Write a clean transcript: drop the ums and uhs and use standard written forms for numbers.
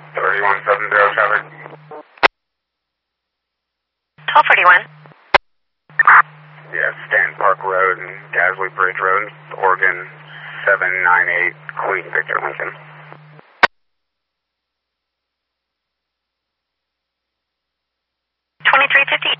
3170 traffic. 1241. Yeah, Stanton Park Road and Gasley Bridge Road, Oregon 798, Queen Victor Lincoln. 2350.